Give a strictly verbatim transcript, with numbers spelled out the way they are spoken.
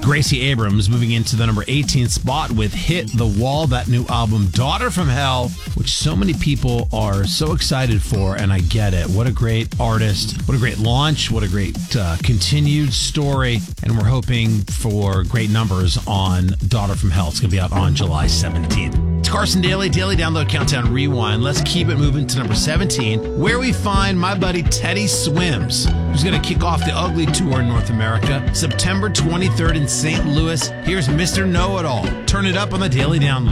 Gracie Abrams moving into the number eighteen spot with Hit the Wall, that new album, Daughter from Hell, which so many people are so excited for, and I get it. What a great artist. What a great launch. What a great uh, continued story. And we're hoping for great numbers on Daughter from Hell. It's going to be out on July seventeenth. It's Carson Daly, Daily Download Countdown Rewind. Let's keep it moving to number seventeen, where we find my buddy Teddy Swims, who's going to kick off the Ugly Tour in North America, September twenty-third in Saint Louis. Here's Mister Know-It-All. Turn it up on the Daily Download.